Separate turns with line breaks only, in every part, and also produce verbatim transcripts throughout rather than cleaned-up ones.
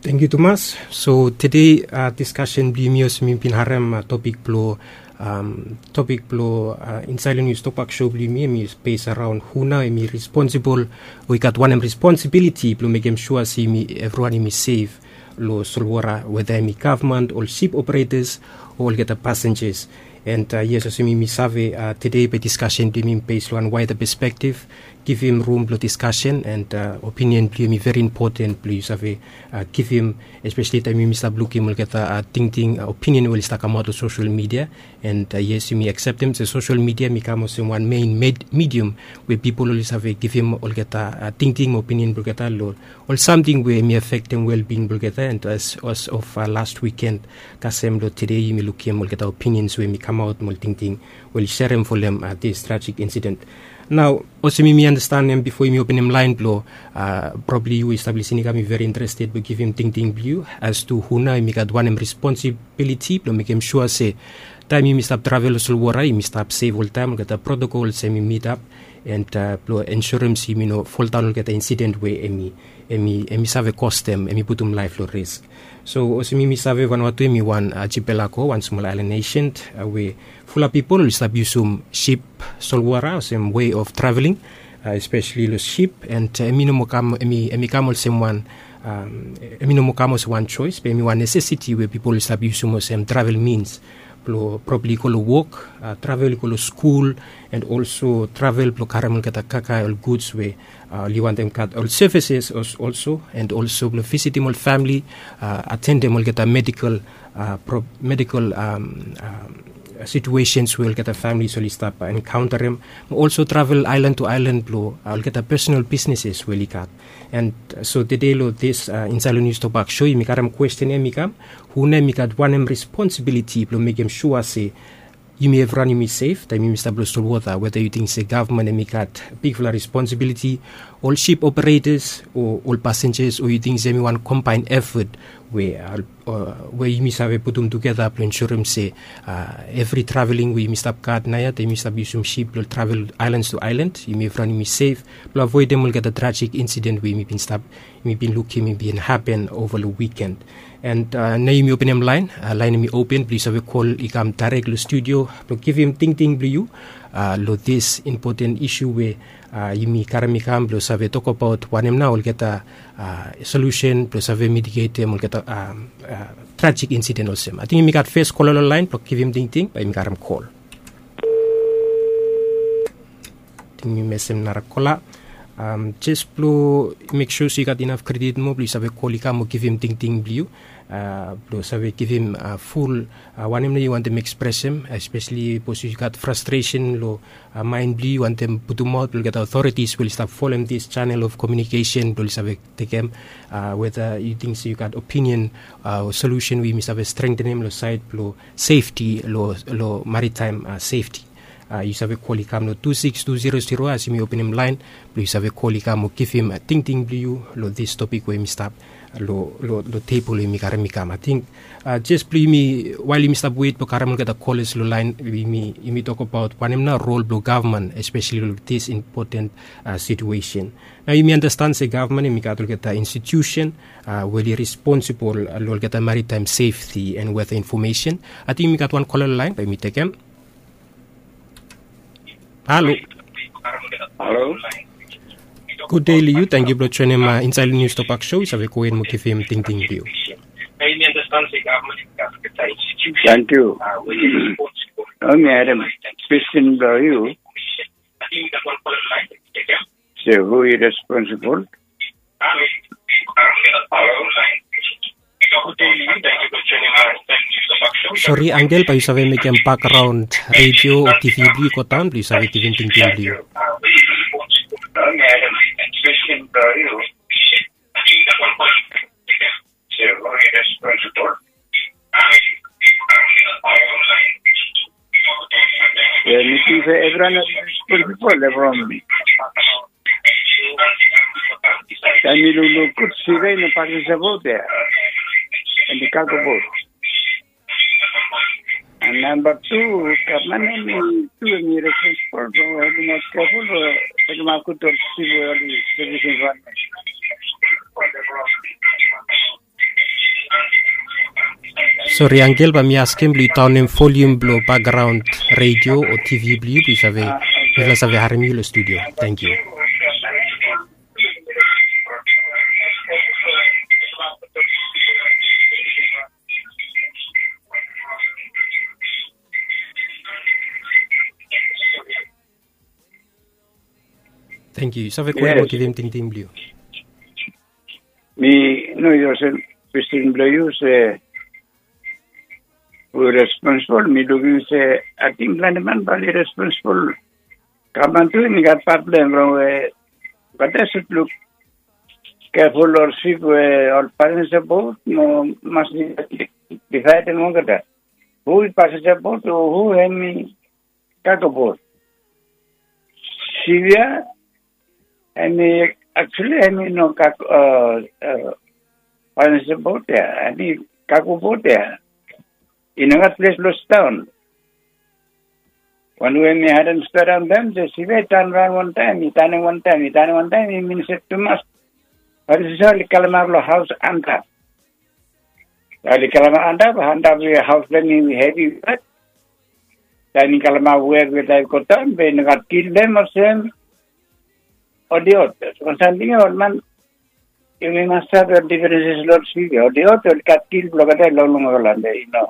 Thank you, Thomas. So today uh, discussion bimios mimpin harem uh, topic blow um, topic blow uh, in silent news topak show blimi mi space around huna mi responsible we got one responsibility to make them sure see me everyone me safe lo solwara whether me government or ship operators or get the passengers. And uh, yes, as we save uh, today by discussion bimi based on wider perspective, give him room for discussion and uh, opinion bimi very important please have uh, give him especially time we Mister Blue Kim will get a thinking uh, opinion will start come out of social media and uh, yes you may accept him the social media becomes one main med- medium where people always have a give him all get a thinking opinion will get a or or something where may affect them well-being will get and as, as of uh, last weekend kasem lo today you may look him will get opinions where me come out more thinking will share him for them at this tragic incident. Now, also me understand him before me open him line blow. Uh, probably you establishing me very interested, but give him thinking view as to who now me got one him responsibility, but make him sure say time you stop travel so wara, you stop save all time, get a protocol, say me meet up and uh, blow insurance, you know, fall down get the incident where emi emi emi save cost them, emi put them life low risk. So also me save one what me one archipelago, one small island nation, uh, where full of people will stop using ship solwara, same way of traveling, uh, especially the ship and emi no mokam emi emi kamol same one um emi no mokamos one choice, but emi one necessity where people will stop using same travel means. Probably call work, uh, travel call school, and also travel pro caramel kata kaka all goods where uh, you want them cut all services also, and also visit them all family, uh, attend them all get a medical, uh, pro- medical um, um, situations where get a family so stop and encounter them. Also travel island to island blow, I'll get a personal businesses where you cut. And uh, so today lo this uh, in Salon News Topak show you mikaram question e mikam who ne mikat one responsibility to make them sure say you may have run me safe time Mister Blue water whether you think say government and mikat big full responsibility all ship operators or all passengers or you think say one combined effort where uh, where you must have put them together to ensure them say uh, every traveling we must have card naya they must have some ship will travel islands to island you may have run me safe to avoid them will get a tragic incident we may been stop may been looking may been happen over the weekend. And uh, now you open him line, uh, line me open, please have a call, ikam direct to studio, to give him thinking blue, uh, lo this important issue where uh, you me karamikam, plus have talk about one him now will get a uh, solution, plus have mitigate him, will get a um, uh, tragic incident also. I think you got first call on the line, plus give him thinking, by me karam call. I think you mess him nara kola. Um, just blue, make sure you got enough credit mo, please have a call, ikam, give him thinking blue. Uh, plus have give him uh, full uh, one him you want them express him especially because you got frustration lo uh, mind blue you want them put them out will get authorities will start following this channel of communication will have take him uh, whether you think so you got opinion uh, solution we must have a strengthen him lo side lo safety lo lo maritime uh, safety. Uh, you have a call come no two six two zero zero as you open him line please have a call come give him a thinking blue lo this topic where me stop lo lo lo table mi karam mikam I think uh, just please me while you stop wait but karam get a call is lo line we me me talk about one him na role of government especially this important uh, situation now you may understand say government mi got get a institution uh, where responsible uh, lo get a maritime safety and weather information I think me got one caller line by me take him. Hello.
Hello.
Good day, Liu. Thank you for joining my Inside News Topak show. It's a very cool and give him thinking view.
Thank you. I'm Adam. Question for you. So who is responsible?
Sorry, Angel, pa you sabi make yung background radio o T V blue ko town, please sabi tivin thinking blue.
Yeah, meeting sa everyone is responsible from kami lulukot sila na pag-isabot eh. Hindi ka kubot. And number two, karena ni tu ni responsible for having a careful segma ko to civil service environment.
Sorry, Angel, but me asking blue town in volume blue background radio or T V blue, puis j'avais, je savais harmi le studio. Thank you. Thank you. Savais quoi
Yes.
que vim ting ting blue.
Me, no, you're saying, Christine Blue, say, we're responsible. Me looking say, I think Landman Bali responsible. Come on to me, got problem wrong. But I should look careful or sick or parents about, no, must decide and longer that. Who is passes about or who have me cut about? Syria, and actually, I mean, no, uh, uh, parents about there, I mean, Kaku about there. In a place lost down. When we hadn't stood on them, they see they turn around one time, he turn one time, he turn one time, he means it too much. But it's only Kalamaglo house under. Only Kalama under, under we house then we heavy wet. Then in Kalama where we like got them, we got kill them or same or the others. Or something old man, you must have a differences, Lord Speaker, or the other got killed, look at that long you know.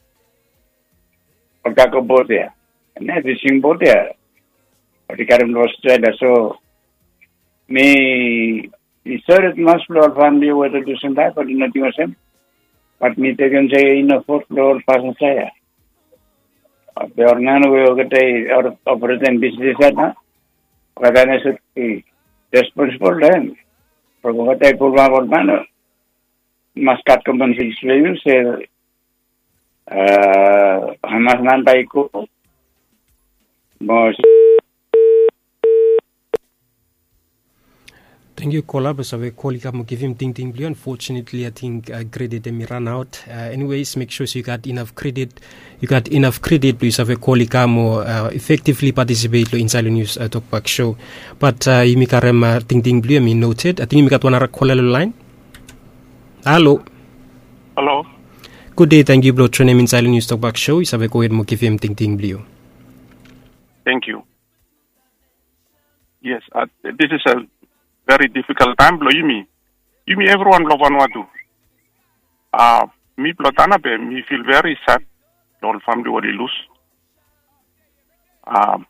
Or Kako both there. And that is in both there. But the current was straight. So, me, the third must floor family were to do some type, but not yourself. But me, they can say in a fourth floor person say. The organ will get a operating business at now. But then I should be responsible then. For what I pull my manner. Must cut company slaves, say, uh, Hamas man by cook.
Thank you, Kola. But I call you give him ting ting blue. Unfortunately, I think uh, credit them ran out. Uh, anyways, make sure so you got enough credit. You got enough credit. Please have a call uh, effectively participate in Silent News uh, Talkback show. But uh, you make a ting ting blue. I mean noted. I think you got one other caller line. Hello.
Hello.
Good day. Thank you, bro. Your name in Silent News Talkback show. You have a go ahead and give him ting ting blue.
Thank you. Yes, uh, this is a very difficult time. Blow you me, you me everyone love one watu. Uh, me plotana be me feel very sad. The whole family will lose. Um,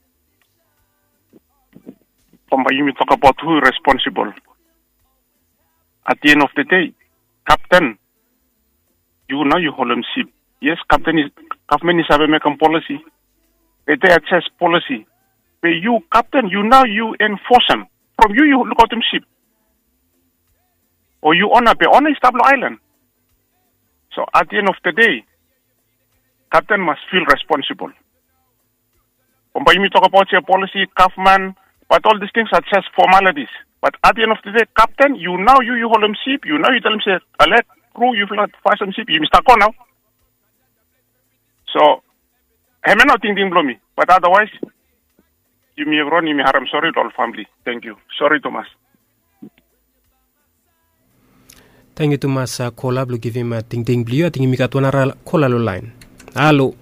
from you me talk about who is responsible. At the end of the day, captain, you know you hold him ship. Yes, captain is government is having make a policy. They access policy. But you, captain, you now you enforce them. From you, you look at them ship. Or you honor, be honor Stablo Island. So at the end of the day, captain must feel responsible. When you talk about your policy, government, but all these things are just formalities. But at the end of the day, captain, you now you you hold them ship. You now you tell them say, alert crew, you feel like fashion ship. You Mister Con now. So. I may not think blow me, but otherwise, you may run, you may harm. Sorry to all family. Thank you. Sorry, Thomas.
Thank you, Thomas. Uh, Kola, blue give him a ting ting blue. I think you got one other caller line. Hello.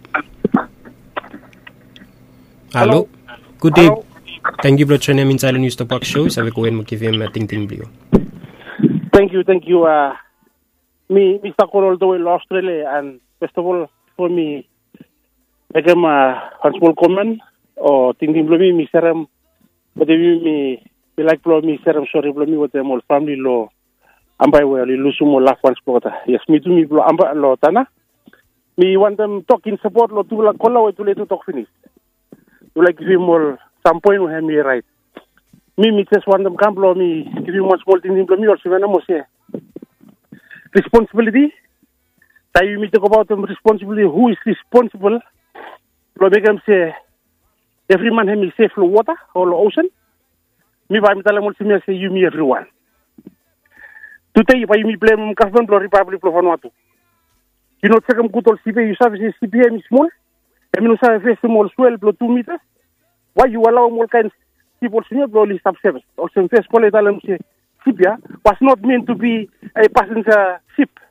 Hello. Good day.
Hello.
Thank you, bro. Your name in Silent News Talkback show. So we go and give him a ting ting blue.
Thank you, thank you. Uh, me, Mister Cole, all the way to Australia, and first of all, for me, I am a small comment or thinking blow me, me serum, but me me like blow me serum sorry blow me with them all family law. Am by well, Lusumo last one spota. Yes, me to me blow amba law tana. Me want them talk in support law to la call way to let to talk finish. You like give him more some point with me right. Me me just want them come blow me give you one small thing blow me or seven mo say. Responsibility. That you me talk about them responsibility. Who is responsible? Make them say every man have me safe for water or ocean. Me by me tell them say you me everyone. Today if I me blame government or Republic of Vanuatu. You know second good or C P you service C P M is small. I mean you say small swell below two meters. Why you allow more kinds people to blow list up service? Or some first call it say C P was not meant to be a passenger ship.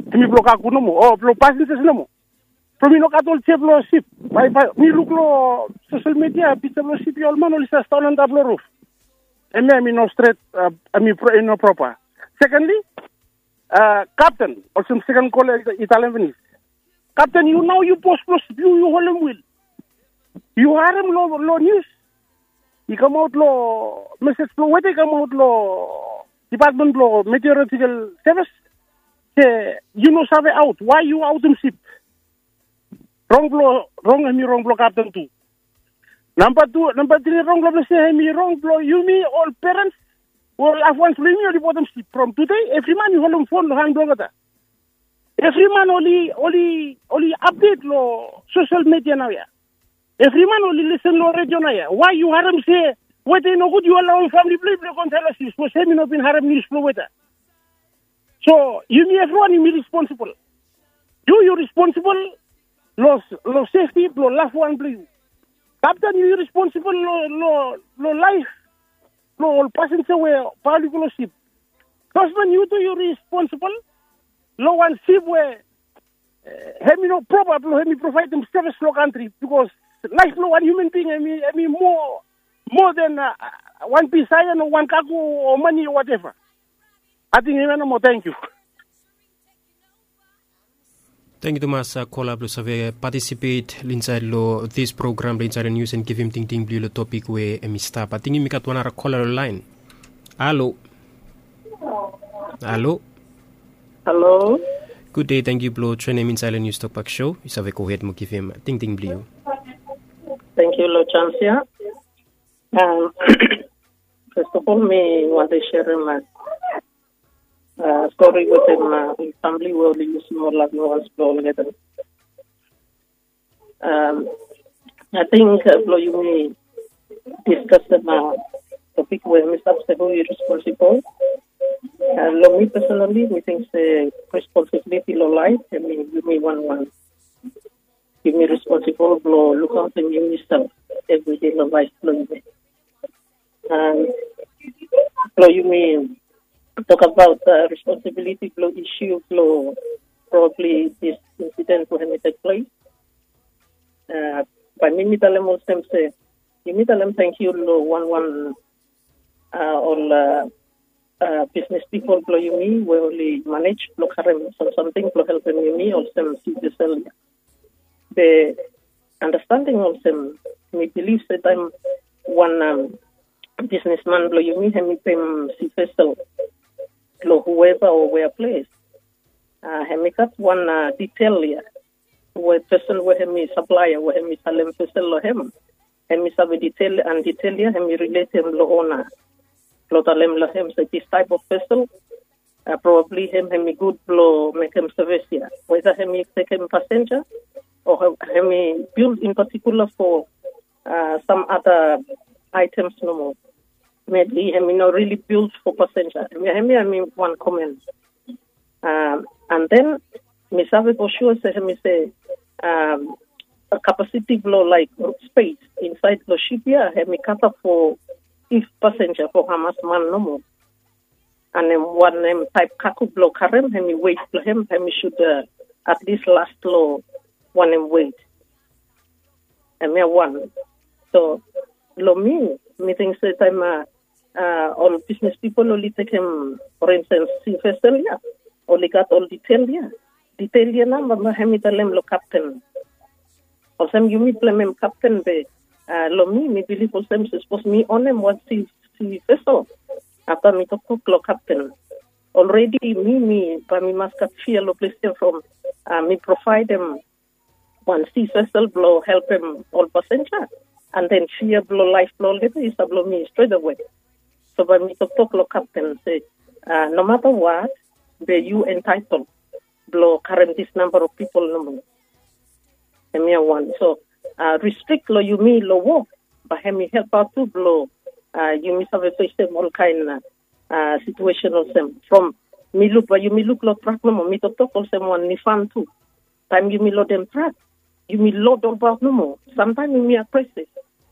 hemi bloka kuno mo o blo passengers no mo from ino katol chef lo ship pai pai mi look lo social media pizza lo ship yol man lisa stolen da blo roof emi mi no straight uh, mi pro no proper secondly uh, captain or some second call Italian Venice captain you know you post plus you you hold him will you are him lo lo news you come out lo message lo wete come out lo department lo meteorological service say you know survey out why you out him ship wrong blow wrong me wrong blow captain too number two number three wrong blow say me wrong blow you me all parents will have one fling you report them ship from today every man you hold him phone hand over there every man only only only update lo social media now yeah every man only listen lo radio now yeah why you haram say what they know good you allow family play play con tell us this was semi no been haram news flow with that so you me everyone you me responsible you you responsible los lo safety lo last one blue captain you responsible lo lo lo life lo all passenger where valuable ship husband you do you responsible lo one ship where uh, have me no probably have me provide them service lo country because life lo one human being I mean I mean more more than uh, one piece iron or one kaku or money or whatever I think even more thank you.
Thank you, Thomas. Uh, call up to participate inside lo this program inside the news and give him ting ting blue the topic where emi stop. I think you got one other caller line. Hello. Hello.
Hello.
Good day. Thank you, Blo. Train him inside the news talk back show. You have go ahead mo give him ting ting blue.
Thank you, Lo Chancia. Um, first of all, me want to share my uh, story with him. Uh, family will use more like no one's blow together. Um, I think uh, blow you may discuss the uh, topic where Mister Abseho is responsible. Uh, lo me personally, we think the responsibility lo life. I mean, you may one one. You may responsible blow look out and you yourself every day lo life blow you may. Um, blow you may talk about uh, responsibility blow issue blow probably this incident when it take place. Uh, by me, Mitalem Muslim say, you Mitalem thank you lo one one uh, all uh, uh, business people blow you me we only manage blow karem so something blow help you me also see the cell. The understanding of them, me believe that I'm one um, businessman blow you me hemi pem si vessel blow whoever or where place. Uh, hemi got one uh, detail here. Where person where hemi supplier where hemi salem vessel lo hem. Hemi sabe detail and detail here hemi relate him lo owner. Lo talem lo hem so this type of vessel uh, probably him hemi good blow make him service here. Whether hemi take him passenger or I mean, build in particular for uh, some other items no more. Maybe I mean, not really built for passenger. I mean, I mean one comment. Um, and then, me sabe for sure say me say um, a capacity blow like space inside the ship here. Me cover for if passenger for Hamas man no more. And then one name type kaku blow karem. Me wait for him. Me should uh, at least last low. One and wait. And me one. So, lo me, me think that I'm uh, uh, all business people only take him, for instance, see vessel yeah, only got all detail yeah. Detail yeah number, ma hemi talem lo captain. Or some you meet them captain be, uh, lo me, me believe for some suppose me on them what see see vessel. After me to cook lo captain. Already me, me, but me must got fear lo place them from, uh, me provide them one sea vessel blow help him all passenger and then fear blow life blow later is blow me straight away. So by me to talk lo captain say uh, no matter what be you entitled blow current this number of people no more. And me one. So uh, restrict lo you me lo walk but me help out to blow uh, you me have a face them all kind of uh, situation of them from me look but you me look lo track no more me to talk also one ni fan too. Time you me lo them track. You may load about no more. Sometimes you may aggressive.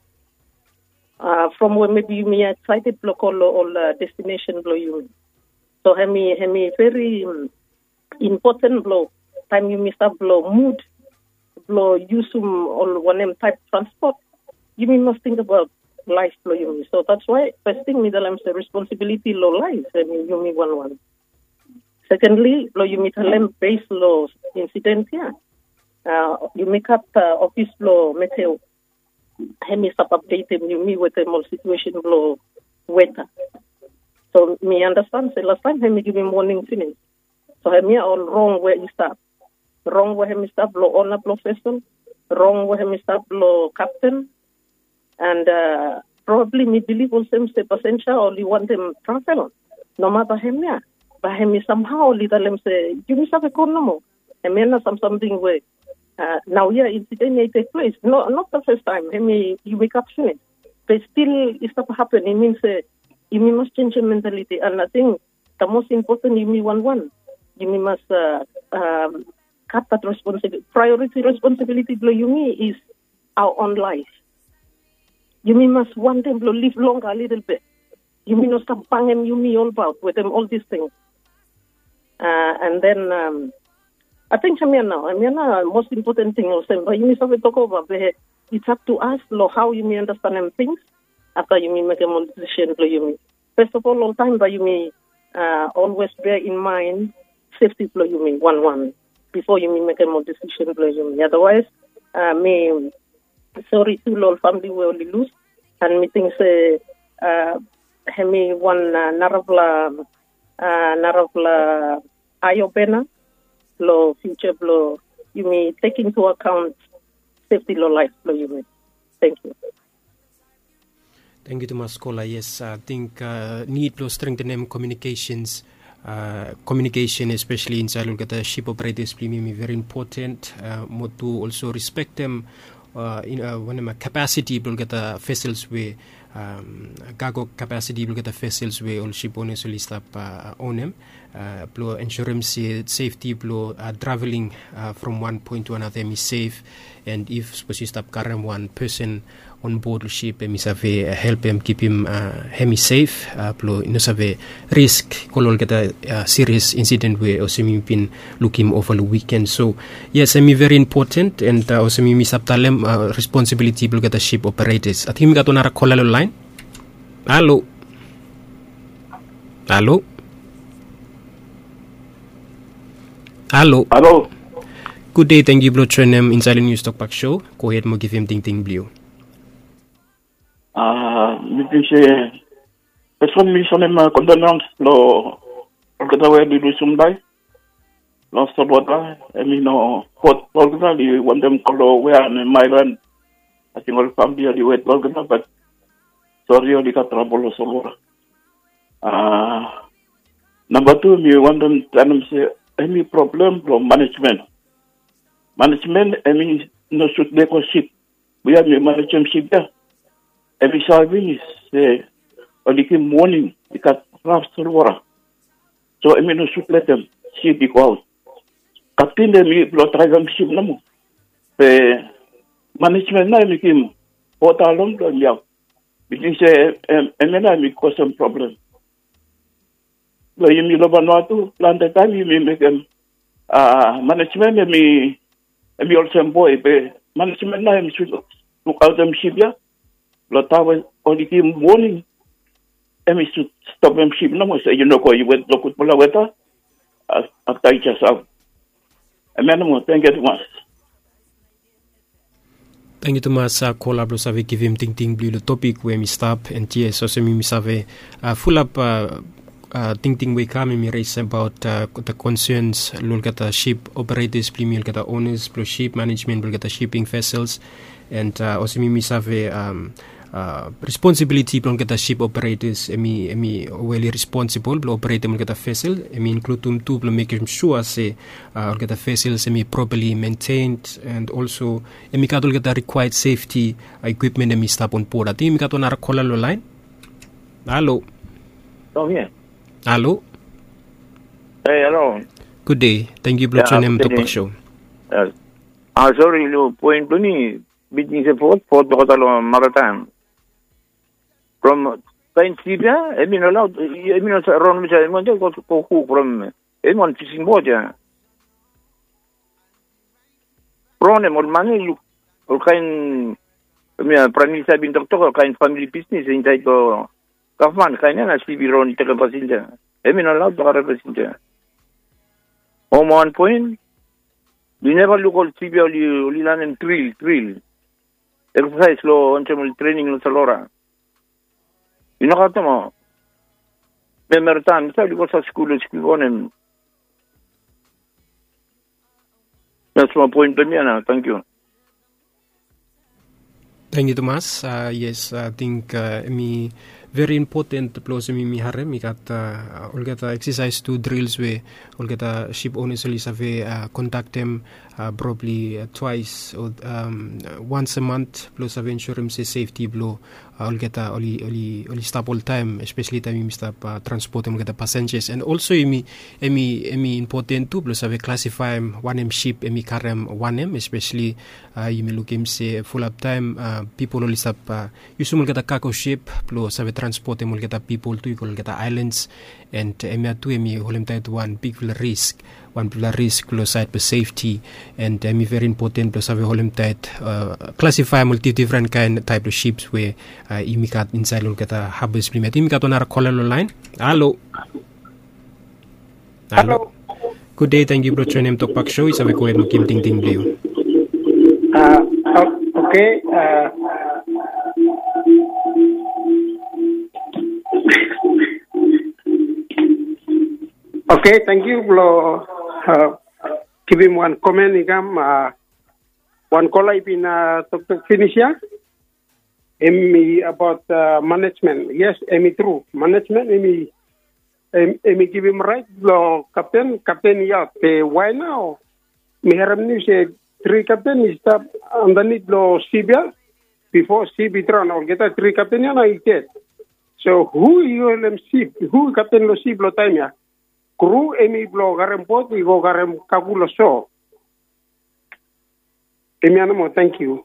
Uh, from where maybe you may excited block all all uh, destination blow you. So hemi hemi very um, important blow time you miss up blow mood blow use um or one M type transport. You must think about life blow you me. So that's why first thing middle I'm say responsibility low life and you me one one. Secondly, blow you meet a lamb base law incident here. Uh, you make up uh, office law meteo. Hemi stop updating you me with the more situation blow weather. So me understand say last time hemi give me morning finish. So hemi all wrong where you start. Wrong where hemi start blow owner blow vessel. Wrong where hemi start blow captain. And uh, probably me believe also say passenger only want them travel. No matter hemi. But hemi somehow little them say you miss have a corner. Hemi na some something where uh, now yeah incident take place. No not the first time. Hemi you wake up soon. But still it stop happening. It means uh, you must change your mentality. And I think the most important you me one one. You must uh, um, cut that responsibility. Priority responsibility below you me is our own life. You must want them to live longer a little bit. You must stop banging you me all about with them all these things. Uh, and then um, I think I mean now, I mean now, most important thing also, but you must have to talk about it's up to us, lo, how you may understand them things after you may make a decision. You may first of all, all time, but you may uh, always bear in mind safety. You may one one before you may make a decision. You may otherwise, uh, me sorry to all family will only lose, and me think say uh, me one uh, naravla. Uh, naravla ayobena lo future blow you may take into account safety law life blow you may. Thank you.
Thank you to Maskola. Yes, I think uh, need to strengthen them communications. Uh, communication, especially inside the ship operators, is very important. Uh, to also respect them. Uh, in uh, when my capacity will get the vessels where um, cargo capacity will get the vessels where all ship owners will stop uh, on them. Uh, blow insurance safety blow uh, traveling uh, from one point to another is safe, and if suppose you stop carrying one person on board the ship and uh, help him keep him uh, hemi safe uh, blow no save risk kolol get a uh, serious incident where also me been looking over the weekend. So yes, I mean very important, and uh, also me misaptalem uh, responsibility blow get the ship operators. I think we got another call on line. Hello. Hello. Hello.
Hello.
Good day, thank you, Blo Trenem, Inside News Talk Back Show. Go ahead, mo give him Ting Ting Blue.
Ah, mi dice, person mi sonem condonance lo orgata di Lusumbai. Lo sabota, e mi no pot orgata li wandem kolo we an Myland. I think all family li wet orgata, but sorry li ka trouble solora. Ah, number two, mi wandem tanam se any problem from management. Management, I mean, no should make a ship. We have the management ship there. Every service is only morning, you got craft water. So, I mean, no should let them ship go out. Captain, they may blow try them ship no more. The management, I make him port along the young. Because, and then I make cause some problem. But you may love Vanuatu, plan the time you may make them uh, management, and me, and me also boy, but management now, I should look out them ship, yeah. Lotawa only give warning, and me should stop them ship no more. Say, you know, you went look at Mulaweta, after each other. And man, thank you much.
Thank you to mas uh, call up save give him Ting Ting Blue the topic where me stop and yes also me save uh, full up uh, Uh, Ting Ting we come me raise about uh, the concerns look at the ship operators, look at the owners, plus ship management, look at the shipping vessels, and uh, also me have a um, uh, responsibility look at the ship operators. Me me well responsible to operate them look at the vessel. Me include them to make sure say uh, look at the vessels me properly maintained, and also me got look at the required safety equipment me stop on board. I think me got on our call line. Hello.
Oh yeah.
Hello.
Hey, hello.
Good day. Thank you, Blue Name Talk Show.
Uh, ah, sorry, no point to me. Business effort for the hotel maritime. From Saint Sibia, I mean, allowed, I mean, around which I want to go to from anyone fishing boat, yeah.
Prone mol mani ol kain Mia Prime Minister bin doktor kain family business inside ko government kain na si biro ni taga Basilda. Emi na law taga representa. On one point, we never look all T V only only learn and drill drill. Exercise lo ontemol training lo salora. You know how to mo. Memertan sa liko sa school school onem. That's my point to me na. Thank you.
Thank you, Thomas. Uh, yes, I think uh, me very important plus me mi harem mi kat uh, olgata exercise two drills where olgata ship owners only have uh, contact them uh, probably uh, twice or um, once a month plus have insurance safety blow uh, olgata only only only stop all time, especially time mi stop uh, transport olgata passengers, and also mi emi emi important too plus have classify one M ship emi karem one M, especially uh, you may look him say full up time uh, people only stop uh, usum olgata cargo ship plus have transport emol get people to equal get islands, and emia tu emi holem tait one big risk one big risk close side for safety, and emi very important plus have holem tait uh, classify multi different kind type of ships where uh, imikat inside lo get a harbors limit imikat on our caller line. Hello.
Hello.
Good day, thank you for joining Talk Back Show. It's a go ahead no kim ting ting blue.
Uh okay uh Okay, thank you, Blo. Uh, give him one comment, Igam. Uh, one call I've been uh, talk to finish here. Emi about uh, management. Yes, Emi true. Management, Emi, Emi give him right, Blo. Captain, Captain, yeah. Why now? Me haram ni say three captain is stop underneath Blo C B L before C B Tron or get a three captain ya na get. So who you them ship? Who captain lo ship lo time ya? Kru emi blo garem pot i go garem kagulo so. Emi anamo, thank you.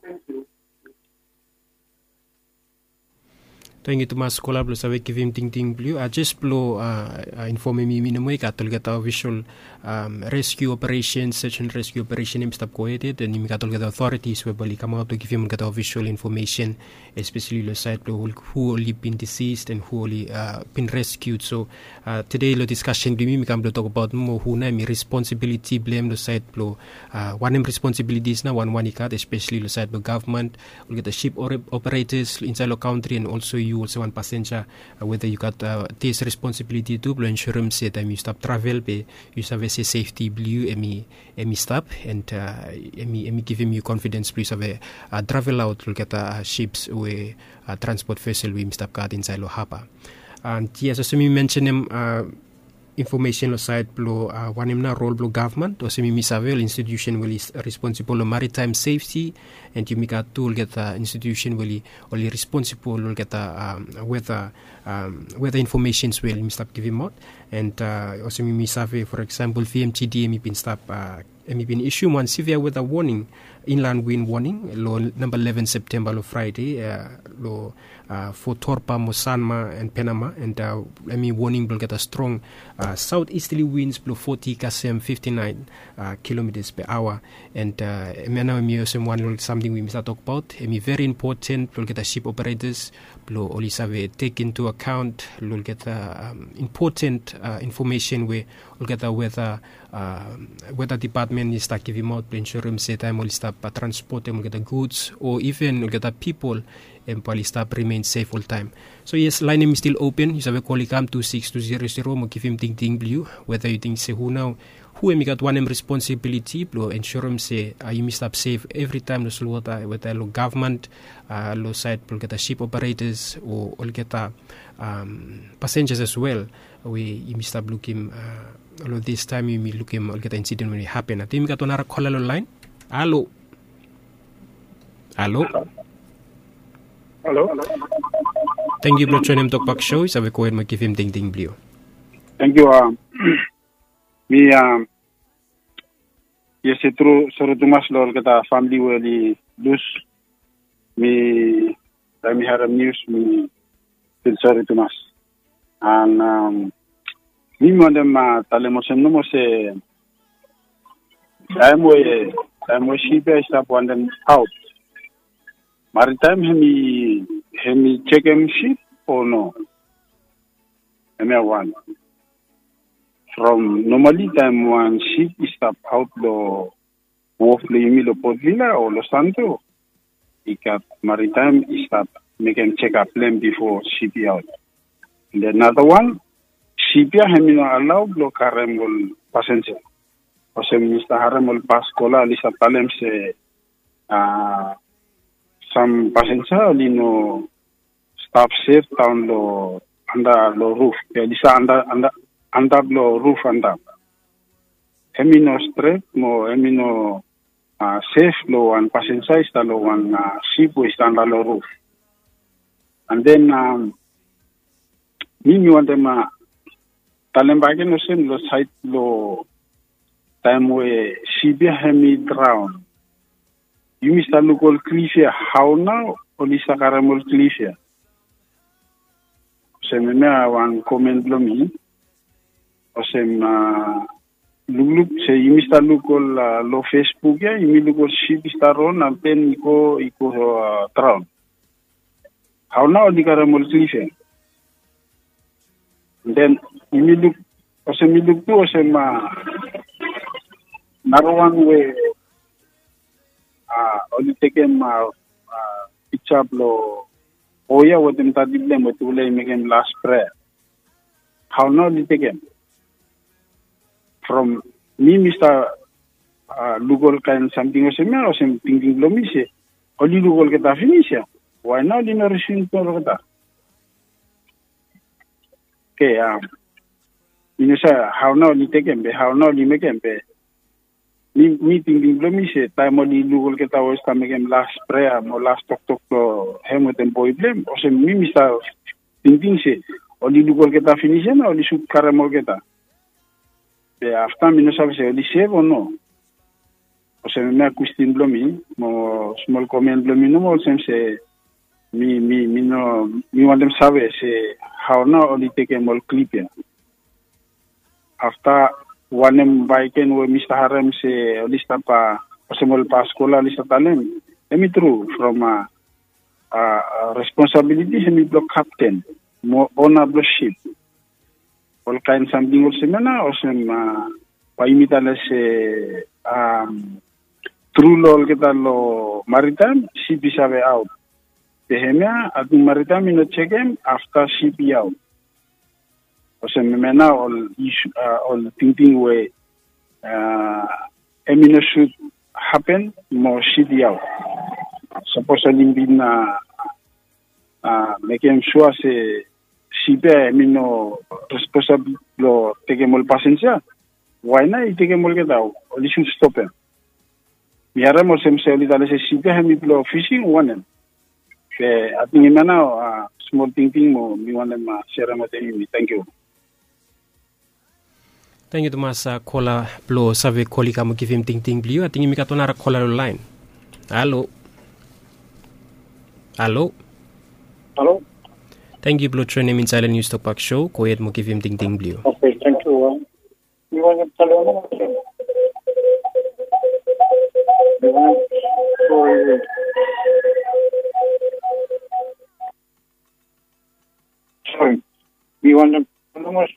Thank you, Thomas. Kola blo sabe give him ting ting blue. I just blow uh, uh, inform me minimo ikatol gata visual um, rescue operation, search and rescue operation im stop coeded, and im katol gata authorities will bali come out to give him gata visual information, especially the side who who only been deceased and who only uh, been rescued. So uh, today lo discussion bli mi kam talk about mo who na mi responsibility blame the side blow uh, one im responsibilities na one one ikat, especially the side the government will get the ship or operators inside the country, and also you also one passenger uh, whether you got uh, this responsibility to blow insurance say time you stop travel be you have a safety blue emi emi stop, and uh, emi emi give him you confidence please have a uh, travel out look at uh, ships we uh, transport vessel we stop card inside lo hapa. And yes, as we mentioned him uh, information lo side blow uh, one na role blow government or semi misavel institution will is responsible for maritime safety, and you make a tool get the institution will only responsible will get the um, weather um, weather informations will stop giving out, and uh, also misave for example V M T D M been stop uh, M been issue one severe weather warning, inland wind warning lo number eleven September lo Friday uh, lo uh, for Torpa, Mosanma and Panama, and uh, I mean warning will get a strong uh, southeasterly winds blow forty kcm fifty-nine uh, kilometers per hour, and uh, one something we must talk about. I mean very important will get a ship operators blow always have take into account will get uh, um, important uh, information where will get a weather uh, weather department is start giving out insurance say time will stop uh, transport will get the goods or even will get the people and probably stop remain safe all time. So yes, line name is still open. You have a call come two six two zero zero mo give him ting ting blue whether you think say who now who am got one responsibility blow insurance say uh, you must up safe every time the slaughter whether lo government uh, lo side will get a ship operators or will get a um, passengers as well we you must up look him uh, all of this time you may look him will get an incident when it happen. I think we got another caller line. Hello. Hello.
Hello.
Thank you for joining Talk Back Show. Sabi ko mag give him ding ding blue.
Thank you. Um, me um, yes, true. Sorry, Thomas. Lord, kata family wali lose. Me, kami haram news. Me, sorry, Thomas. And um, me mo dem uh, tale mo sem no mo se. Ay mo eh time we ship stop one them out. Maritime hemi hemi check him ship or no? Hemi one. From normally time one ship stop out the wharf le yumi lo Port Vila or Los Santos. Ikat maritime stop make him check up plane before ship out. And another one, ship ya hemi no allow lo karemol passenger. Ose Mister Haremol Pascola lisa talem se uh, some passenger lino stop safe down lo under lo roof. Ya lisa under under under lo roof under. Emino straight mo emino uh, safe lo one passenger is lo one uh, ship is under lo roof. And then um, mimi wante ma talem bagay no sem lo site lo time we shibia hemi drown. You mister local cliffia how now or lisa caramel cliffia. Se me me one comment lo mi. O se ma look se you mister local uh, lo Facebook ya you local ship staron and then iko iko uh, drown. How now the caramel cliffia. Then you look o se mi look to o se ma Another one way, uh, only taken my uh, picture blow. Oh yeah, what them tadi blame what you make him last prayer. How now did taken from me, Mister Uh, Lugol kind something or similar or some thinking blomise. Only Lugol get a finish. Why not in a receipt for that? Okay, um, you say how now you taken be how now you make him be. Meeting the blomise time only Google get our stomach and last prayer mo last talk talk to him with them boy blame or some me mister thinking say only Google get a finish and only should caramel get a the after me no sabe say only save or no or some me question blomi mo small comment blomi no more some say me me me no me want them sabe say how now only take a more clip here after one bike and we Mister Harem se lista pa possible pa skola lista talem. Let me true from a uh, uh, responsibility hemi block captain mo honorable ship. All kind something or semana or some uh, pa imitale se um true lol kita lo maritime ship isabe out. Tehemia at maritime no check him after ship out. So now all issue, uh, all thinking way, uh, emino should happen more shitty out. Supposedly been uh, uh, making sure say shipe emino responsible lo take more passenger. Why not take more get out? Or should stop him. We are more some say that say shipe hemi lo fishing one. I think now uh, small thinking more. We want them uh, share with me. Thank you.
Thank you Tomas uh, caller blow save koli kamu give him ting ting blue. I think you got another caller line. Hello. Hello.
Hello.
Thank you blow train name in Silent News Talk Back show. Go ahead mo give him ting ting blue.
Okay, thank you. You want to tell me? Sorry. You want to tell me?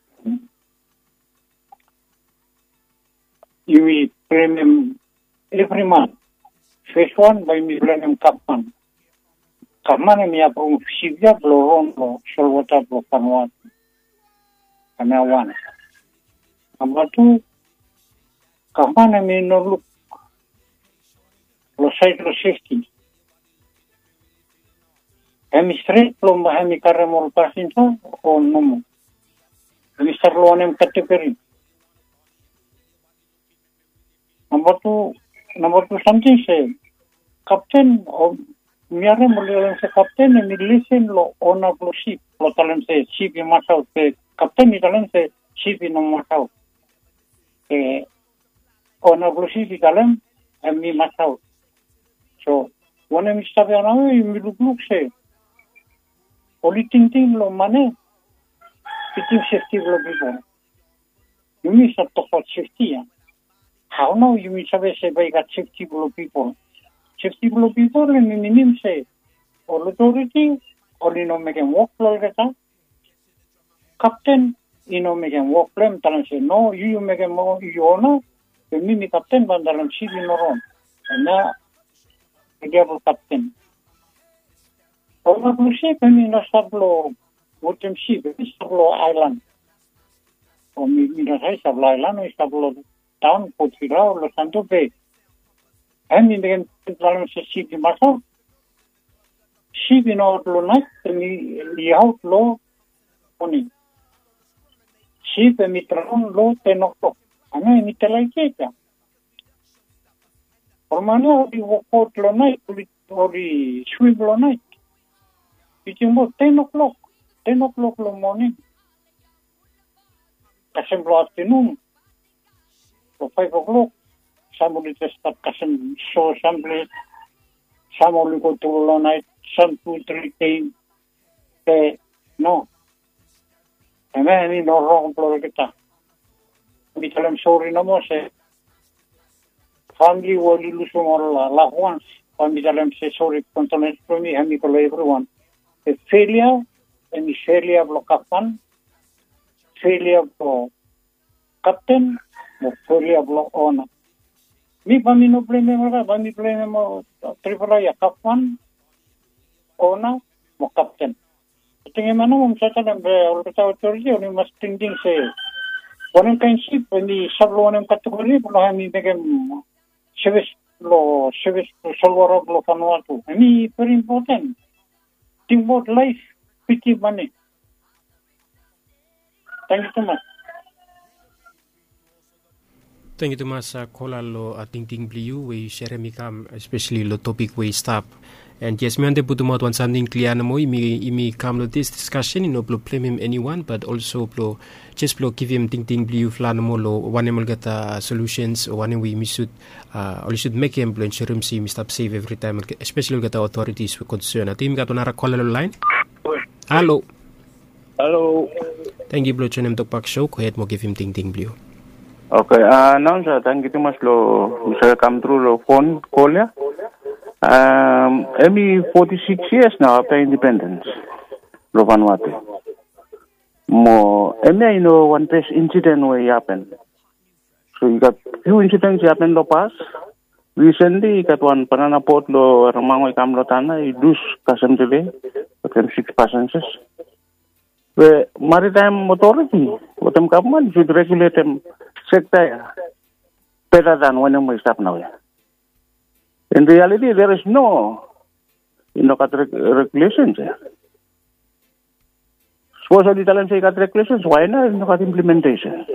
You premium every month. First one by me premium Kapman. Kapman and me approve Sivia Bloron or Sholwata Blokanwat. And now one. Number two, Kapman and me no look. Lo side lo safety. Hemi straight plomba hemi karamol passenger or no more. Mister Loanem category. Number two, number two, something say, Captain, or Miare Mulian say, Captain, and listen, lo owner of ship, lo talent say, ship in Masao, say, Captain, Italian say, ship in Masao. Owner of ship, Italian, and me Masao. So, when I'm stopping now, you look, look, say, only thing, thing, lo money, fitting safety, lo people. You miss a top of safety, how no you mean sabe se by got safety below people. Safety below people and minimum say all authority or you know make him walk floor gata. Captain, you know make him walk them and say no, you make him more you know the mini captain bandalam she in on. And now the devil captain. All the ship I mean a sablo what them ship, sablo island. O mi mira sai sabla ilano sablo town Potira Los Santos Bay. And in the plan se ship in Maso. Ship in outlaw night mi the outlaw oni. Ship mi tron low ten o'clock. Ana mi telai keta. Ormano di walk lo night or the swim lo night. It's about ten o'clock. Ten o'clock lo morning. Kasemblo afternoon, so five o'clock, somebody just start kasem show assembly, some only go to all night, some two, three days, eh, no. And then, you know, wrong pluralita. We tell them sorry no more, say, family will lose more loved ones, and we tell them say sorry, continent from me, and we call everyone. The failure, and the failure of Lokapan, failure of captain, the failure of owner. Me, Bami no blame him, Bami blame him, Triple A, captain, owner, or captain. I think I'm not such an authority, or you must think, say, one kind ship, when the subloan category, but I mean, make him service law, service to solve of Lokanuatu. I mean, very important. Think about life, pity money. Thank you so much.
Thank you so much, uh, Kola lo uh, ting ting bliu we share mi kam especially lo topic we stop. And yes, me ande putu mo one something clear na mo imi imi kam lo this discussion no blo blame him anyone but also blo just blo give him ting ting bliu flan mo lo one emol gata solutions or one we should uh or should make him blo ensure him see mi stop save every time especially gata authorities we concern. Atim gato nara Kola lo line. Hello.
Hello.
Thank you, Blo Chonem Tokpak Show. Go ahead, mo give him ting ting blue.
Okay, uh, now sir, thank you too much. Lo, sir, come through lo phone call ya. Um, Emi forty-six years now after independence, lo Vanuatu. Mo, Emi you know one place incident where happened. So you got few incidents happen lo past. Recently, you got one banana port lo Ramangoy Kamlotana. You do custom today, but them six passengers. The maritime authority, what them government should regulate them sector better than when we stop now. In reality, there is no, you know, regulations. Suppose the Italians say got regulations, why not? You know, got implementation.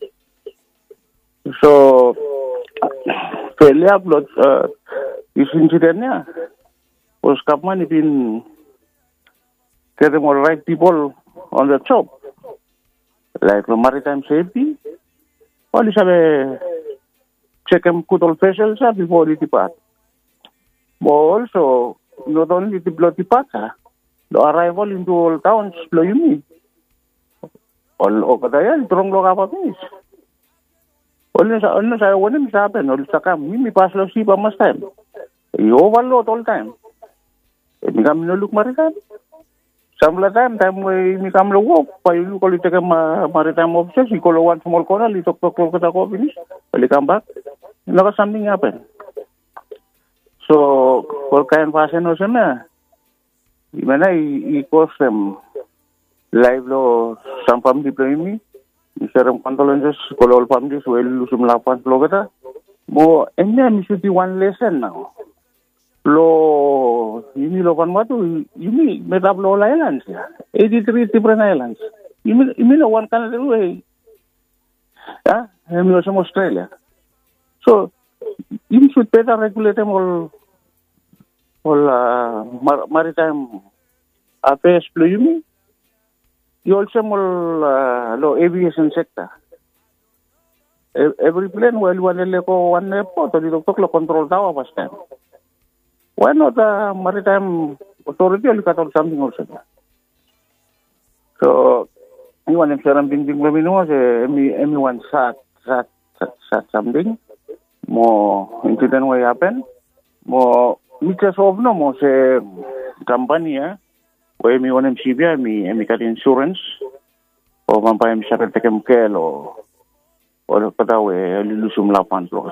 So, failure of uh, this incident, was government been getting all right people on the job, like the maritime safety. All this have a check and put all vessels before they depart. But also, not only the blood departure, the arrival into all towns, blow you mean. All over there, it's wrong log about this. Only I want to happen, or to come, me pass the ship a must time. You overload all time. It become no look maritime. Some of the time, time we become the walk, but you call it a maritime officer, you call one small corner, you talk to Kolkata finish, when you come back, never something happen. So, for kind of fashion or something, even I cost them live law, some family blame me, some condolences, call all families, well, lose some love and Florida. More, and then should be one lesson now. Lo, you mean lo Vanuatu, you mean made up all islands, eighty-three different islands. You mean, you mean one kind of way, yeah, and you some Australia. So, you should better regulate them all, all uh, mar- maritime affairs, you mean? You also all uh, lo aviation sector. Every plane, well, one go one airport, or you talk lo control tower first time. Why not the maritime authority look at something also? So, anyone in Sharon Bing Bing Bing knows anyone sat, sat, sat something. mo incident way happen mo mitas of no mo se company ya we mi onem sibia mi mi kat insurance o mampai mi sakit tekem kel o o pada we lulusum lapan lo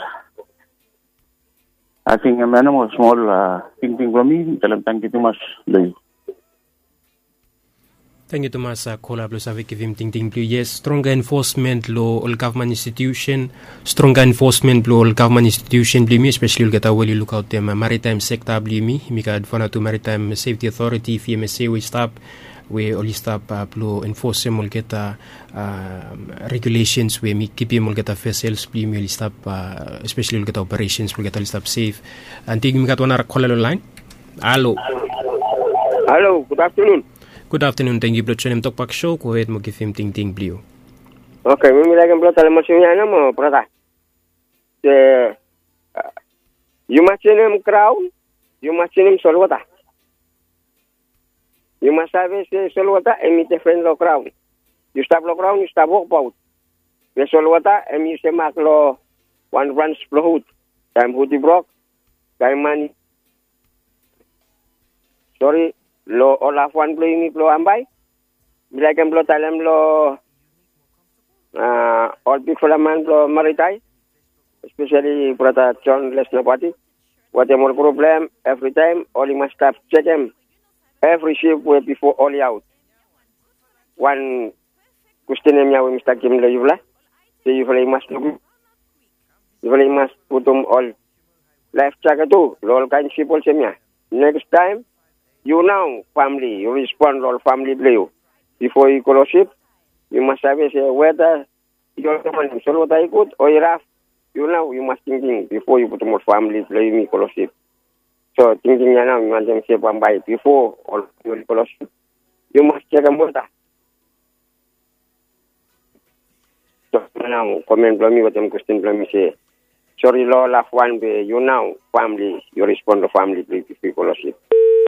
I think a man small uh, thing thing from me dalam tang itu mas lei.
Thank you Thomas uh, Kola plus avec Vim Ting Ting Blue. Yes, stronger enforcement law all government institution, stronger enforcement law all government institution blue me, especially will get a well look out them uh, maritime sector blue me, me ka advana to maritime safety authority F M S A we stop we only stop uh, blue enforce will get uh, uh, regulations we me keep him will get a vessels blue me will stop uh, especially will get operations will get a stop safe and think me got one call line. Hello.
Hello, good afternoon.
Good afternoon, thank you, Bro. Talk Back Show. Go ahead, mo give him Ting Ting Blue.
Okay, mimi lagi bro tala mo siya na mo, brother. The uh, you must name crown, you must name solwata. You must have say solwata and me defend lo crown. You stop lo crown, you stop walk out. The solwata and you say mak lo one branch lo hood. Time hood broke, time money. Sorry. Lo olaf one blow ini blow ambai bila kan blow talam lo uh, all big flaman blow maritai especially prata John Lesnapati what the more problem every time only must stop check him every ship way before only out one question emnya we must kim lo yula so you must look you must put them all life check tu lo kan ship all semia next time you know, family, you respond all family blue. Before you call ship, you must have say whether you're the one so what I could or you're off, you know, you must thinking before you put more family play me call ship. So thinking you know, you want them say one by before all you call ship. You must check a motor. So now comment from me what them question from me say. Sorry, law laugh one way, you know, family, you respond to family play before you call ship.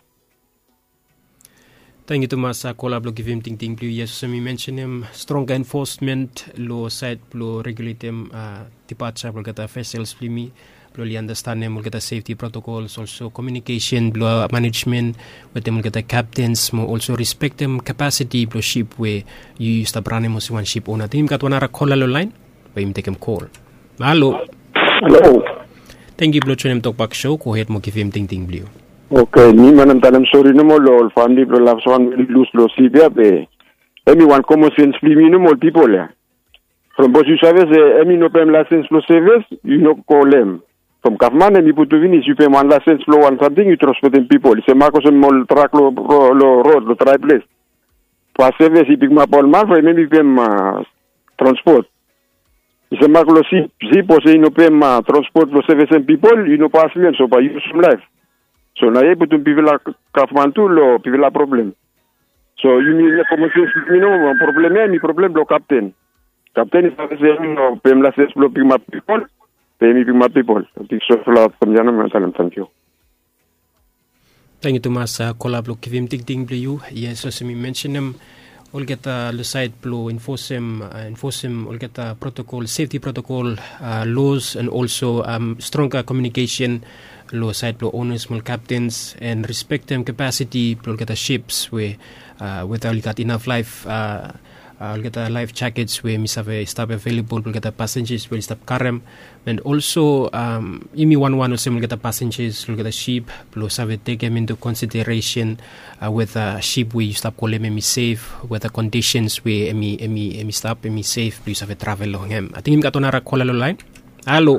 Thank you, Thomas. I call up give him Ting Ting Blue. Yes, so we mentioned him stronger enforcement law side law regulate them uh departure will get a vessels for me. Probably understand them will get a safety protocols, also communication, blow management with them will get a captains, more also respect them capacity blow ship where you used to run them one ship owner. Team got one other call line, but him take him call. Hello.
Hello.
Thank you, Blue Channel Talk Back Show. Go ahead, mo give him Ting Ting Blue.
Okay, ni manam tanam sorry no mo lo family pro love swan lose lo sibia be. Anyone common sense plimi no more people ya. From boss you service emi no pem license lo service you no call them. From government emi putu vini you pay one license lo one something you transporting people. Se marco se mol track lo lo road lo try place. Pa service i big map all man for maybe pem transport. Se marco lo si si pose no pem transport lo service people you no pass me so pa use some life. So na ye putum pivela Kathmandu lo pivela problem. So you need a promotion you know problem mi problem lo captain. Captain is say no pem la ses lo pima people. Pem pima people. Tik so la pamjana ma salam thank you.
Thank you Thomas uh, collab lo kivim tik ding blue. Yes so me mention them all get uh, the side blow enforce them uh, enforce them all get uh, protocol safety protocol uh, laws and also um, stronger communication law side blow owners small captains and respect them capacity blow get the ships where uh, whether you got enough life uh, uh, get a life jackets where miss have a stop available will get the passengers will stop karem and also um imi one one will get the passengers will get the ship plus have take them into consideration uh, with a ship where you stop calling me safe with the conditions where emi emi emi stop emi safe please have a travel long him I think him got on a call line. Hello.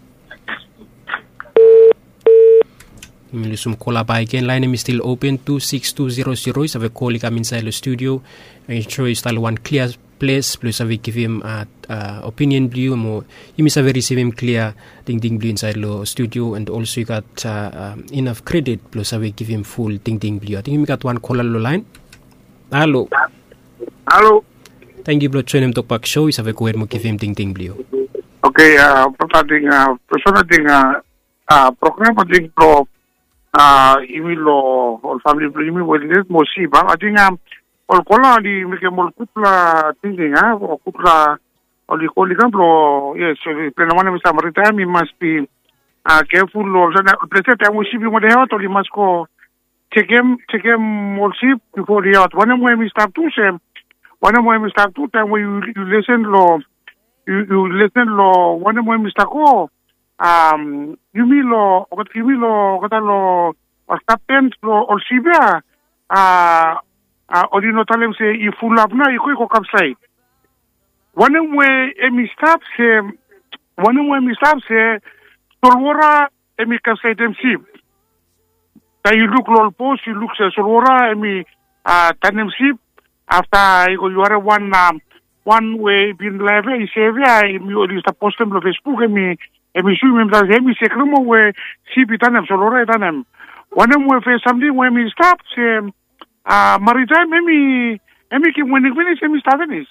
Some call by again. Line is still open. two six two zero zero is have a call come inside the studio. Ensure you style one clear place. Plus have give him uh, uh, opinion blue. More you must have receive him clear ding ding blue inside the studio, and also you got uh, um, enough credit. Plus have give him full ding ding blue. I think you got one call on the line. Hello.
Hello.
Thank you, Blue Channel Talk Back Show. Is have a go ahead mo give him ding ding blue.
Okay. Uh, pagdating uh, personal ding uh, uh, programa ding pro. Ah, uh, imilo all family primi wellness mosiba. I think um, all kola di mike mol kupla thinking ah, or kupla Oli koli kan blo yes so pena wana misa maritime we must be uh, careful or prese ta mo sibi mo de hot oli must go take him take him more ship before the out when we start to say when we start to time we you, you listen lo you, you listen lo when we start ko um you mean lo what you mean lo kata lo or captain lo or sibia ah uh, or you know talem say you full up na iko ko capside when we emi stop say when we stop say solwara emi capside dem ship ta you look lol post you look say solwara emi ah tanem ship after you are one um, one way bin leve i sevia mi odi sta postem lo Facebook emi emi su mi mta emi se kromo we ship tanem solwara tanem when we face something when we stop say ah maritime emi emi ki when we emi stop this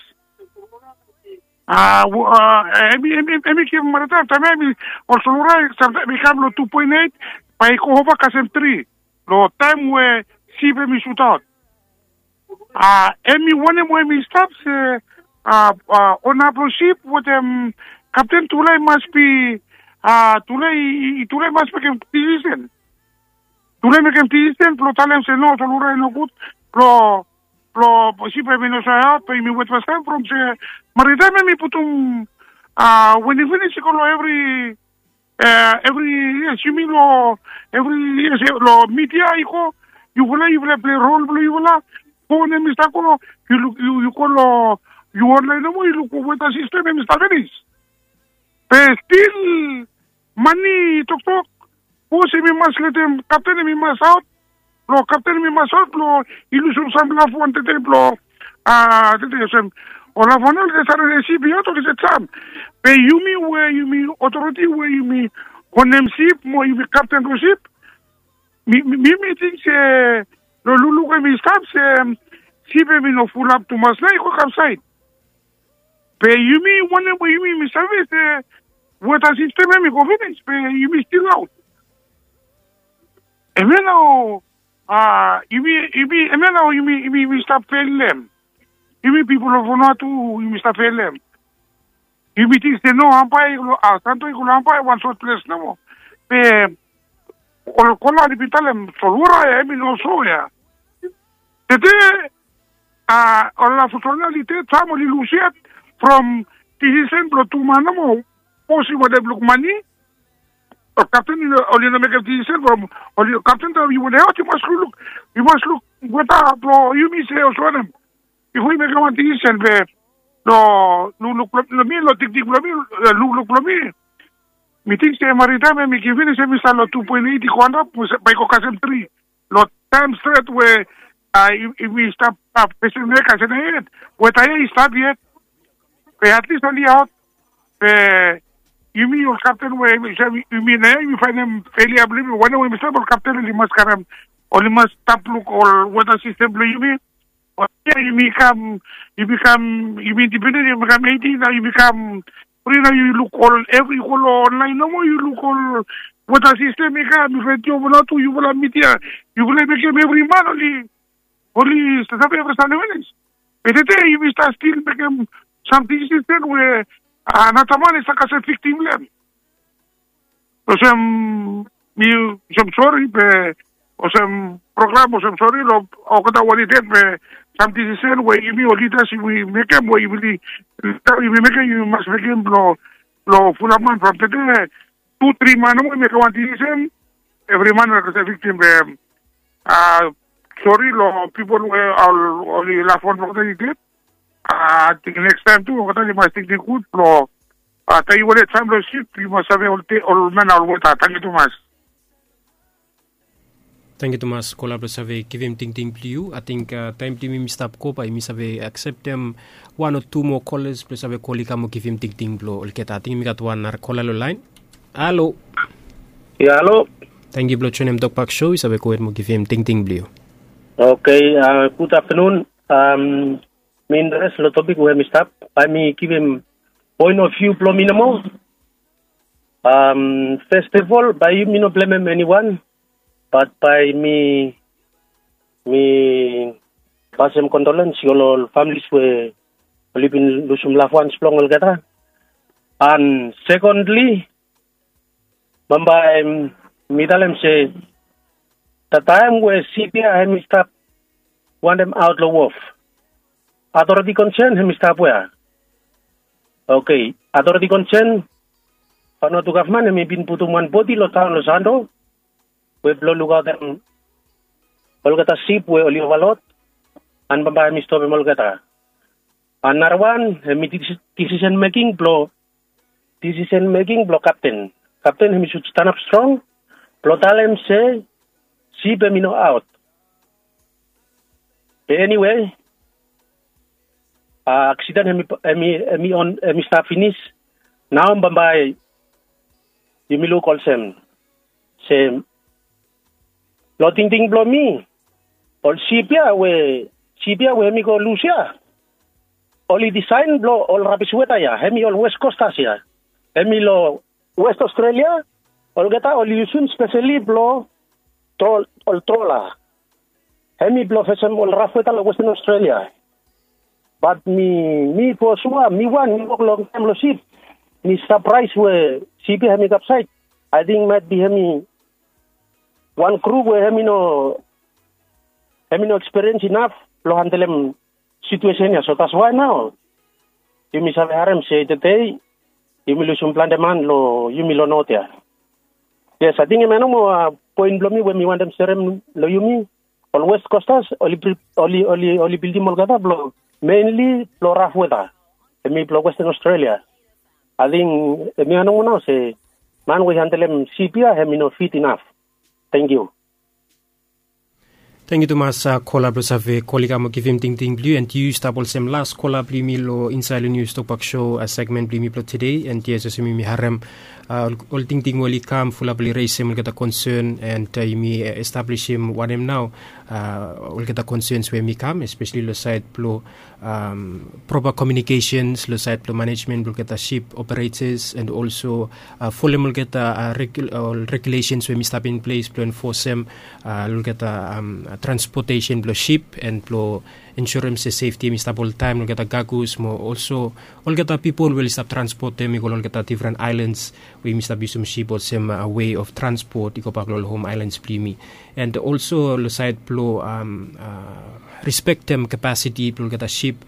Ah, emi emi emi ki maritime tamemi or solwara sometimes become lo two point eight pa iko hoba kasem three lo time we ship emi shoot out ah emi one mo emi stop se ah on a ship with um captain Tulay must be ah Tulay Tulay must be decision Tulay make decision pro talem se no solwara no good pro pro ship emi no sa pe mi wet was time from se maritime emi putum ah when you finish ko every uh, every yes you mean lo every yes lo media iko you will you will play role you will go ne mista ko you you you ko lo you online no you look with the system emi sta finish but still money tok tok ko se mi mas letem captain mi mas out lo captain mi mas out lo ilusion sambla fonte te lo ah te te sem o la fonel de sare de sibio to que sam pe yumi we yumi authority we yumi konem ship mo yumi captain do ship mi mi mi think se lo lulu que mi stop se ship mi no full up to mas na ko capside pe yumi one we yumi mi service what a system mi convenience pe yumi still out emeno ah yumi yumi emeno yumi yumi mi stop failing Yumi people of Vanuatu, Yumi stop them. Yumi thinks they know Ampai, ah, tanto iko Ampai one short place no. Pe, or kola di pitalem solwara emi no so ya. Tete, ah, or la futonalite tamo li luciet from Tihisen to Manamo, possible de look money. Or captain, or you know make a Tihisen from, or you captain you will have you must look, you must look what up, Yumi say or so them. If we make a decision, no, no, look, lo mi, lo tic tic, lo mi, look, look, lo mi. Mi think se maritime, mi ki finish mi sa lo two point eight kwanda, pa iko kasem three. Lo time straight where uh, if we stop up, pesen me kasem na yet. We tayo stop yet. Pe at least only out. Pe yumi your captain we yumi na yumi find them fairly able. One way mi stop or captain li mas karam, or li mas stop look or weather system lo yumi. Yeah, you become, you become, you be independent, you become eighteen, now you become, you know, you look all, every whole online, no more, you look all, what a system you have, you will not, you will meet here, you will make him every man, only, only, stuff every Sunday minutes. But today, you will start still become something system where, uh, not a man is like a victim land. So, some, you, some sorry, but, or some program, or some sorry, or, or kata walidet, but, something is said where you mean leaders we make them where you really you make you must make him blow blow full of man from today two three man we make one decision every man is a victim uh sorry lo people were all only laugh on what they did uh the next time too what they must think they good lo uh tell you what time lo ship you must have all all men all what thank you too much.
Thank you, Thomas. Kola save give him ting ting you. I think uh, time to me stop cope. I miss have accept them one or two more callers. Plus have colleague mo give him ting ting blow. Olketa. I think me got one caller line. Hello.
Yeah, hello.
Thank you, blow. Chonem Talk Back Show. Is have go mo give him ting ting blue.
Okay. Uh, good afternoon. Um, me interest the topic where me stop. I me give him point of view blow minimal. Um, first of all, by you me no blame anyone. But by me, me pass some condolence, your families were living Lusum Lafwan Splong Gata. And secondly, Bamba Midalem say the time where C P I and Mister want them outlaw wolf. Authority concern him Mister where? Okay, authority concern ano to government may bin putuman body lo town lo sando. We blow lugar them Olgata sip we oli walot and Bamba Mister Molgata. And Narwan decision making blow decision making blow captain. Captain he should stand up strong. Plotalem say see Bemino out. Anyway, uh, accident emi emi on emi start finish. Now Bambai you me look also say lo ting ting blow me. All Sipia we Sipia we mi go Lucia. Only design blow all rabisueta ya. Hemi all West Coast Asia. Hemi lo West Australia. All geta all you specially blow troll all trolla. Hemi blow fesem all rafueta lo Western Australia. But me me for sure me one me walk long time lo ship. Me surprise we C P hemi capside. I think might be hemi one crew we hemi no hemi no experience enough lo handle situation ya. So that's why now you me sabe harem say today you me lose un plan de man lo you me lo note ya. Yes, I think me no mo point blow me when me want them serem lo you me on West Coastas only only only only building molgata blow mainly blow rough weather. Me blow Western Australia. I think me no no say man we handle them C P I me no fit enough. Thank you.
Thank you Thomas uh, caller bro save colleague mo give him ting ting blue and you stable sem last caller bli mi lo inside news talk back show a segment bli mi plot today and yes so mi harem uh, all ting ting wali kam full bli raise him get a concern and uh, mi establish him what him now uh, all get a concerns where mi kam especially lo side plo um, proper communications lo side plo management will get a ship operators and also uh, full will get a, a regu- uh, regulations where mi step in place to enforce them uh, will get a um, transportation blo ship and blo insurance safety mi stop all time get a gagus mo also all get a people will stop transport them we all get a different islands we mi stop some ship or some uh, way of transport iko pa home islands primi and also lo side blo um uh, respect them capacity blo get a ship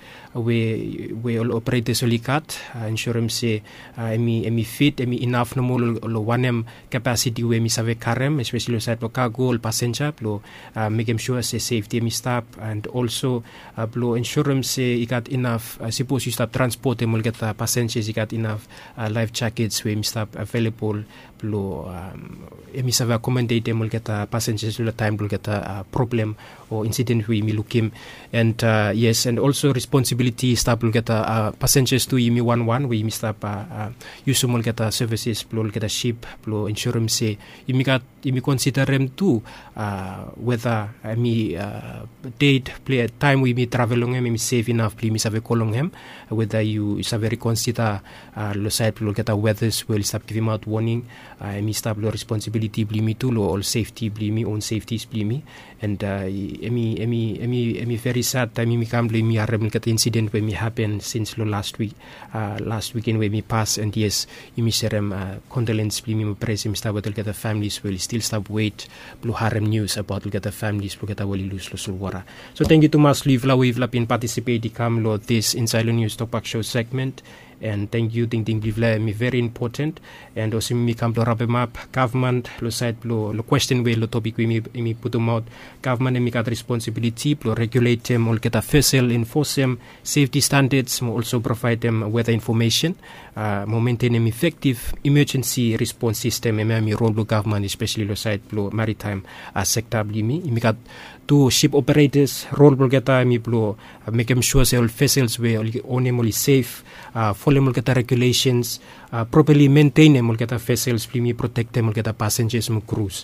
we we all operators only cut uh, insurance uh, emi emi fit emi enough no more lo wanem capacity we mi save karem especially side blo cargo passenger blo uh, make them sure say safety mi stop and also uh, blo insurance you got enough uh, suppose you stop transport them will get the passengers you got enough uh, life jackets we mi stop available blo um, emi save accommodate them will get the passengers all the time will get a uh, problem or incident we mi look him and uh, yes and also responsibility stop will get a uh, passengers to imi one one we mi stop uh, uh, use will get a services blo get a ship blo insurance imi got imi consider them too uh, whether I mean uh, date play time we mi travel long mi safe enough play mi save kolong hem whether you is a very consider uh, lo side will get a weathers will stop giving out warning uh, mi stop lo responsibility bli mi too lo all safety bli mi own safety bli mi and uh, emi emi emi emi very sad time mi kam bli mi arem get incident when mi happen since lo last week uh, last weekend when mi pass and yes mi serem uh, condolence bli mi praise mi stop will get the families will still stop wait blue harem news about will get the families will get a wali lose lo sulwara. So thank you to mas live la we've been participate come lo this inside news talk back show segment and thank you ting ting blivla mi very important and also mi kam lo rabe map government lo side lo lo question we lo topic we mi mi put them out government mi got responsibility to regulate them all get a vessel enforce them safety standards also provide them weather information uh, maintain an effective emergency response system and mi role lo government especially lo side lo maritime uh, sector blimi mi got to ship operators role will get a mi blo uh, make them sure say all vessels we only safe uh, follow will get the regulations uh, properly maintain them will get the vessels me protect them will get the passengers mo cruise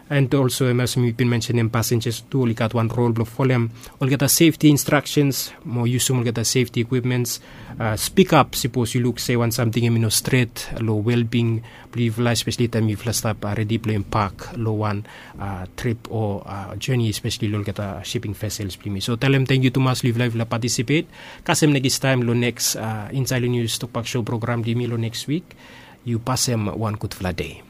And also, as we've been mentioning, passengers too, we got one role block for them. We'll get the safety instructions, more use we'll get the safety equipments. Uh, speak up, suppose you look, say, when something in a straight, low well-being, believe, especially time you've last up already playing park, low one uh, trip or uh, journey, especially low get a shipping vessels, please. So tell them thank you to much live live la participate. Kasem next time, lo next uh, Inside News Talk Show program, di mi lo next week. You pass them one good flat day.